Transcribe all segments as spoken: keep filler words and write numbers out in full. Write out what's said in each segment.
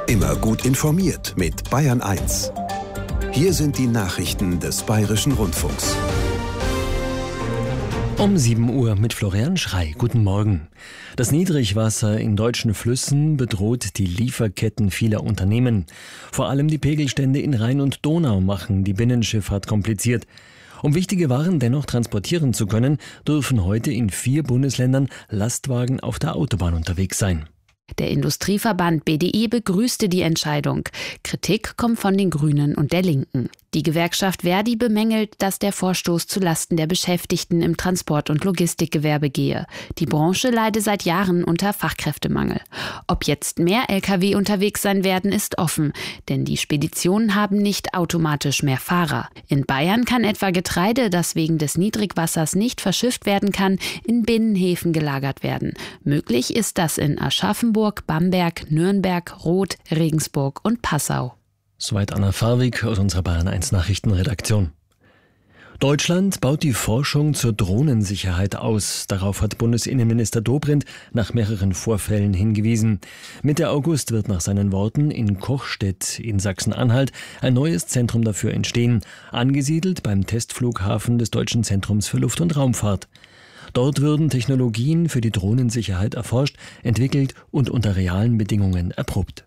Immer gut informiert mit Bayern eins. Hier sind die Nachrichten des Bayerischen Rundfunks. Um sieben Uhr mit Florian Schrey. Guten Morgen. Das Niedrigwasser in deutschen Flüssen bedroht die Lieferketten vieler Unternehmen. Vor allem die Pegelstände in Rhein und Donau machen die Binnenschifffahrt kompliziert. Um wichtige Waren dennoch transportieren zu können, dürfen heute in vier Bundesländern Lastwagen auf der Autobahn unterwegs sein. Der Industrieverband B D I begrüßte die Entscheidung. Kritik kommt von den Grünen und der Linken. Die Gewerkschaft Verdi bemängelt, dass der Vorstoß zulasten der Beschäftigten im Transport- und Logistikgewerbe gehe. Die Branche leide seit Jahren unter Fachkräftemangel. Ob jetzt mehr L K W unterwegs sein werden, ist offen, denn die Speditionen haben nicht automatisch mehr Fahrer. In Bayern kann etwa Getreide, das wegen des Niedrigwassers nicht verschifft werden kann, in Binnenhäfen gelagert werden. Möglich ist das in Aschaffenburg, Bamberg, Nürnberg, Roth, Regensburg und Passau. Soweit Anna Farwig aus unserer Bayern eins Nachrichtenredaktion. Deutschland baut die Forschung zur Drohnensicherheit aus. Darauf hat Bundesinnenminister Dobrindt nach mehreren Vorfällen hingewiesen. Mitte August wird nach seinen Worten in Kochstedt in Sachsen-Anhalt ein neues Zentrum dafür entstehen, angesiedelt beim Testflughafen des Deutschen Zentrums für Luft- und Raumfahrt. Dort würden Technologien für die Drohnensicherheit erforscht, entwickelt und unter realen Bedingungen erprobt.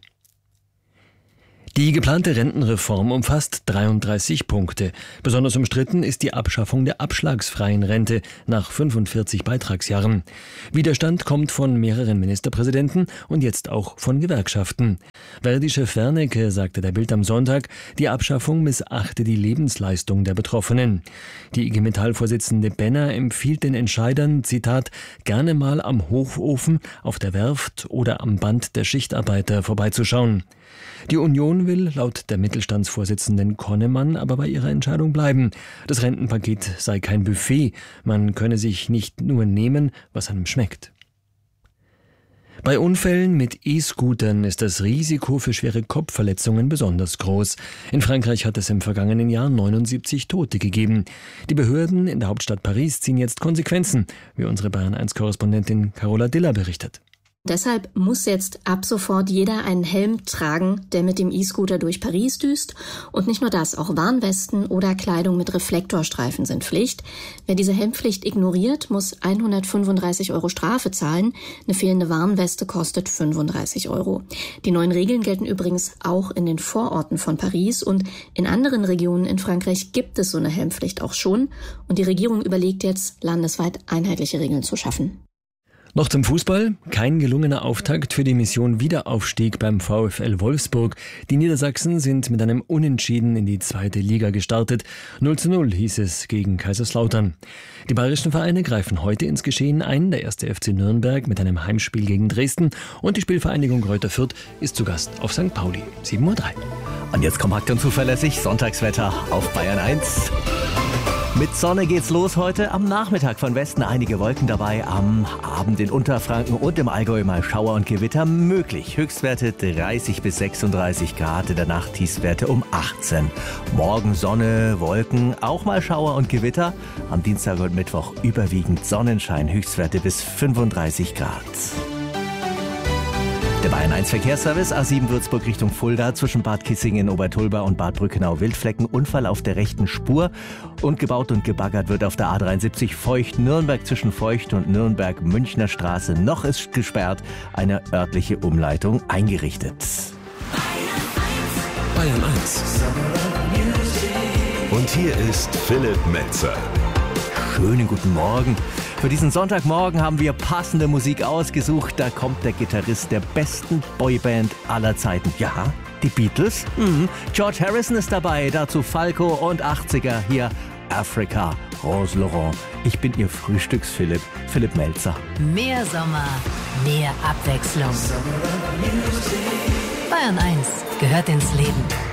Die geplante Rentenreform umfasst dreiunddreißig Punkte. Besonders umstritten ist die Abschaffung der abschlagsfreien Rente nach fünfundvierzig Beitragsjahren. Widerstand kommt von mehreren Ministerpräsidenten und jetzt auch von Gewerkschaften. Verdi-Chef Wernicke sagte der Bild am Sonntag, die Abschaffung missachte die Lebensleistung der Betroffenen. Die I G Metall-Vorsitzende Benner empfiehlt den Entscheidern, Zitat, gerne mal am Hochofen, auf der Werft oder am Band der Schichtarbeiter vorbeizuschauen. Die Union will laut der Mittelstandsvorsitzenden Konnemann aber bei ihrer Entscheidung bleiben. Das Rentenpaket sei kein Buffet, man könne sich nicht nur nehmen, was einem schmeckt. Bei Unfällen mit E-Scootern ist das Risiko für schwere Kopfverletzungen besonders groß. In Frankreich hat es im vergangenen Jahr neunundsiebzig Tote gegeben. Die Behörden in der Hauptstadt Paris ziehen jetzt Konsequenzen, wie unsere Bayern eins Korrespondentin Carola Diller berichtet. Deshalb muss jetzt ab sofort jeder einen Helm tragen, der mit dem E-Scooter durch Paris düst. Und nicht nur das, auch Warnwesten oder Kleidung mit Reflektorstreifen sind Pflicht. Wer diese Helmpflicht ignoriert, muss hundertfünfunddreißig Euro Strafe zahlen. Eine fehlende Warnweste kostet fünfunddreißig Euro. Die neuen Regeln gelten übrigens auch in den Vororten von Paris. Und in anderen Regionen in Frankreich gibt es so eine Helmpflicht auch schon. Und die Regierung überlegt jetzt, landesweit einheitliche Regeln zu schaffen. Noch zum Fußball. Kein gelungener Auftakt für die Mission Wiederaufstieg beim VfL Wolfsburg. Die Niedersachsen sind mit einem Unentschieden in die zweite Liga gestartet. null zu null hieß es gegen Kaiserslautern. Die bayerischen Vereine greifen heute ins Geschehen ein. Der erste F C Nürnberg mit einem Heimspiel gegen Dresden. Und die Spielvereinigung Greuther Fürth ist zu Gast auf Sankt Pauli. sieben Uhr drei. Und jetzt kompakt und zuverlässig Sonntagswetter auf Bayern eins. Mit Sonne geht's los heute. Am Nachmittag von Westen einige Wolken dabei. Am Abend in Unterfranken und im Allgäu mal Schauer und Gewitter möglich. Höchstwerte dreißig bis sechsunddreißig Grad, in der Nacht Tiefstwerte um achtzehn. Morgen Sonne, Wolken, auch mal Schauer und Gewitter. Am Dienstag und Mittwoch überwiegend Sonnenschein, Höchstwerte bis fünfunddreißig Grad. Der Bayern eins Verkehrsservice A sieben Würzburg Richtung Fulda zwischen Bad Kissingen, Obertulba und Bad Brückenau-Wildflecken. Unfall auf der rechten Spur und gebaut und gebaggert wird auf der A dreiundsiebzig Feucht-Nürnberg zwischen Feucht und Nürnberg-Münchner Straße. Noch ist gesperrt, eine örtliche Umleitung eingerichtet. Bayern eins. Und hier ist Philipp Metzer. Schönen guten Morgen. Für diesen Sonntagmorgen haben wir passende Musik ausgesucht. Da kommt der Gitarrist der besten Boyband aller Zeiten. Ja, die Beatles. Mhm. George Harrison ist dabei, dazu Falco und achtziger. Hier Africa, Rose Laurent. Ich bin Ihr Frühstücks-Philipp, Philipp Melzer. Mehr Sommer, mehr Abwechslung. Bayern eins gehört ins Leben.